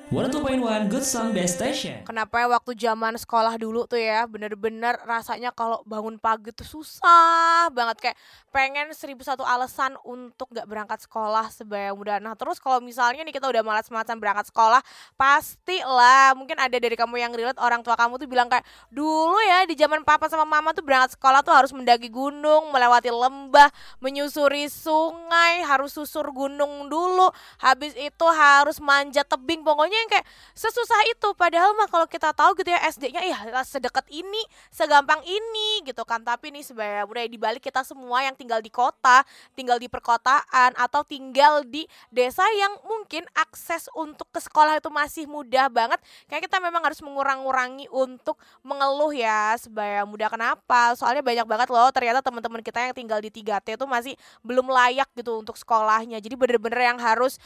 102.1 Good Song Best Station. Kenapa ya waktu zaman sekolah dulu tuh ya bener-bener rasanya kalau bangun pagi tuh susah banget, kayak pengen 1001 alasan untuk gak berangkat sekolah sebaya mudah. Nah terus kalau misalnya nih kita udah malas-malasan berangkat sekolah, pastilah mungkin ada dari kamu yang relate, orang tua kamu tuh bilang kayak dulu ya di zaman papa sama mama tuh berangkat sekolah tuh harus mendaki gunung, melewati lembah, menyusuri sungai, harus susur gunung dulu, habis itu harus manjat tebing, pokoknya yang kayak sesusah itu. Padahal mah kalau kita tahu gitu ya SD-nya ya sedekat ini, segampang ini gitu kan. Tapi nih sebenarnya udah dibalik kita semua yang tinggal di kota, tinggal di perkotaan atau tinggal di desa yang mungkin akses untuk ke sekolah itu masih mudah banget, kayak kita memang harus mengurang-ngurangi untuk mengeluh ya sebaya mudah. Kenapa? Soalnya banyak banget loh ternyata teman-teman kita yang tinggal di 3T itu masih belum layak gitu untuk sekolahnya. Jadi bener-bener yang harus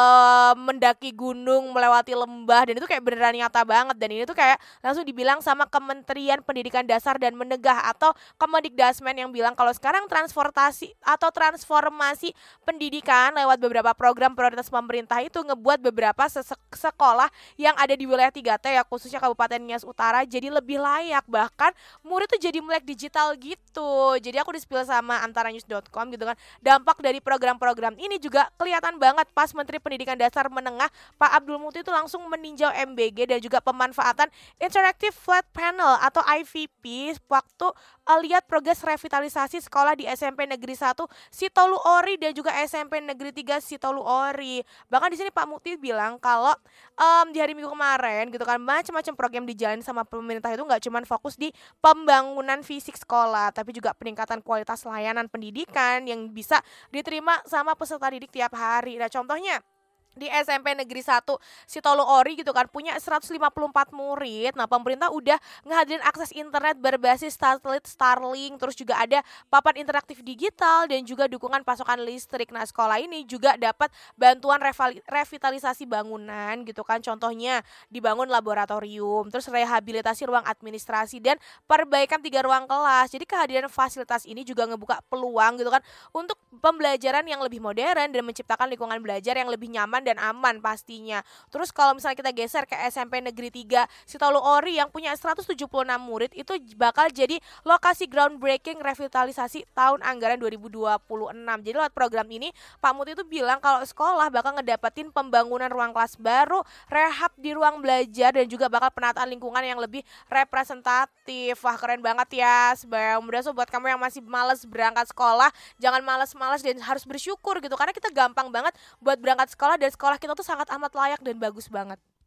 mendaki gunung, melewati lembah, dan itu kayak beneran nyata banget. Dan ini tuh kayak langsung dibilang sama Kementerian Pendidikan Dasar dan Menengah atau Kemendikdasmen yang bilang kalau sekarang transportasi atau transformasi pendidikan lewat beberapa program prioritas pemerintah itu ngebuat beberapa sekolah yang ada di wilayah 3T ya khususnya Kabupaten Nias Utara jadi lebih layak, bahkan murid tuh jadi melek digital gitu. Jadi aku di-spill sama antaranews.com gitu kan, dampak dari program-program ini juga kelihatan banget pas Menteri Pendidikan Dasar Menengah Pak Abdul Muti itu langsung meninjau MBG dan juga pemanfaatan Interactive Flat Panel atau IVP waktu lihat progres revitalisasi sekolah di SMP Negeri 1 Sitolu Ori dan juga SMP Negeri 3 Sitolu Ori. Bahkan di sini Pak Muti bilang kalau di hari Minggu kemarin gitu kan macam-macam program dijalin sama pemerintah itu nggak cuma fokus di pembangunan fisik sekolah, tapi juga peningkatan kualitas layanan pendidikan yang bisa diterima sama peserta didik tiap hari. Nah contohnya di SMP Negeri 1 Sitolu Ori gitu kan punya 154 murid. Nah pemerintah udah ngehadirin akses internet berbasis satelit Starlink, terus juga ada papan interaktif digital dan juga dukungan pasokan listrik. Nah sekolah ini juga dapat bantuan revitalisasi bangunan gitu kan, contohnya dibangun laboratorium, terus rehabilitasi ruang administrasi dan perbaikan 3 ruang kelas. Jadi kehadiran fasilitas ini juga ngebuka peluang gitu kan untuk pembelajaran yang lebih modern dan menciptakan lingkungan belajar yang lebih nyaman dan aman pastinya. Terus kalau misalnya kita geser ke SMP Negeri 3 Sitolu Ori yang punya 176 murid, itu bakal jadi lokasi groundbreaking revitalisasi tahun anggaran 2026. Jadi lewat program ini Pak Muti itu bilang kalau sekolah bakal ngedapetin pembangunan ruang kelas baru, rehab di ruang belajar, dan juga bakal penataan lingkungan yang lebih representatif. Wah keren banget ya. Sebenarnya mudah buat kamu yang masih males berangkat sekolah, jangan males-males dan harus bersyukur gitu karena kita gampang banget buat berangkat sekolah dan sekolah kita tuh sangat amat layak dan bagus banget.